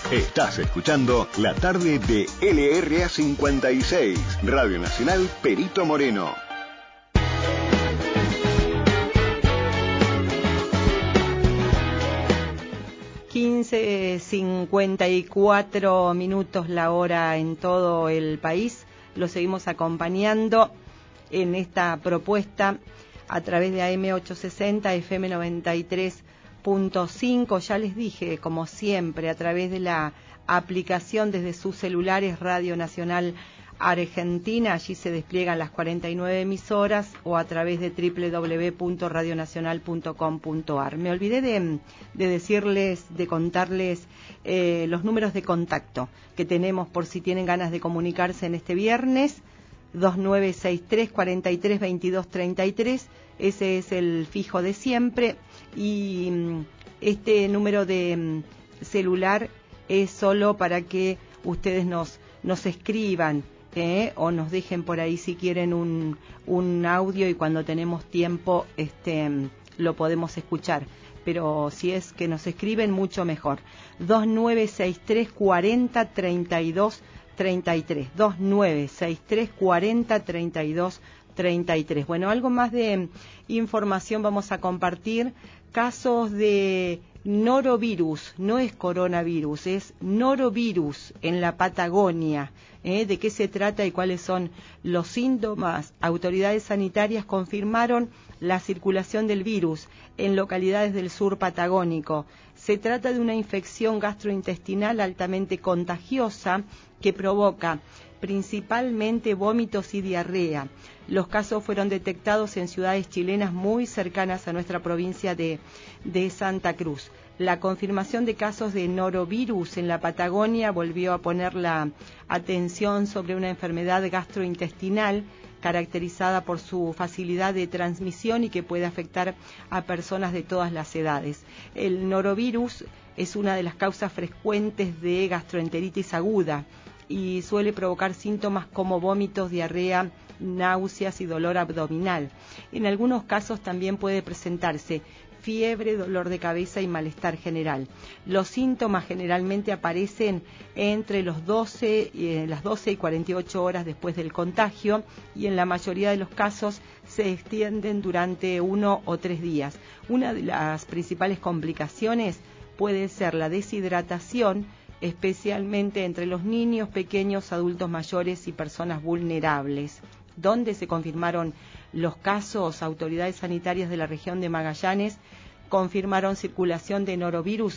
Estás escuchando la tarde de LRA 56, Radio Nacional Perito Moreno. 15:54 minutos la hora en todo el país. Lo seguimos acompañando en esta propuesta a través de AM 860, FM 93.5. Ya les dije, como siempre, a través de la aplicación desde sus celulares Radio Nacional Argentina. Allí se despliegan las 49 emisoras, o a través de www.radionacional.com.ar. Me olvidé de decirles, de contarles los números de contacto que tenemos por si tienen ganas de comunicarse en este viernes. 2963 43 22 33, ese es el fijo de siempre, y este número de celular es solo para que ustedes nos escriban, o nos dejen por ahí si quieren un audio, y cuando tenemos tiempo lo podemos escuchar. Pero si es que nos escriben, mucho mejor. 2963 40 32 33, 2963 40 32 33. Bueno, algo más de información vamos a compartir. Casos de norovirus, no es coronavirus, es norovirus en la Patagonia. ¿De qué se trata y cuáles son los síntomas? Autoridades sanitarias confirmaron la circulación del virus en localidades del sur patagónico. Se trata de una infección gastrointestinal altamente contagiosa que provoca principalmente vómitos y diarrea. Los casos fueron detectados en ciudades chilenas muy cercanas a nuestra provincia de Santa Cruz. La confirmación de casos de norovirus en la Patagonia volvió a poner la atención sobre una enfermedad gastrointestinal caracterizada por su facilidad de transmisión y que puede afectar a personas de todas las edades. El norovirus es una de las causas frecuentes de gastroenteritis aguda y suele provocar síntomas como vómitos, diarrea, náuseas y dolor abdominal. En algunos casos también puede presentarse fiebre, dolor de cabeza y malestar general. Los síntomas generalmente aparecen entre las 12 y 48 horas después del contagio, y en la mayoría de los casos se extienden durante 1 o 3 días. Una de las principales complicaciones puede ser la deshidratación, especialmente entre los niños pequeños, adultos mayores y personas vulnerables. Donde se confirmaron los casos, autoridades sanitarias de la región de Magallanes confirmaron circulación de norovirus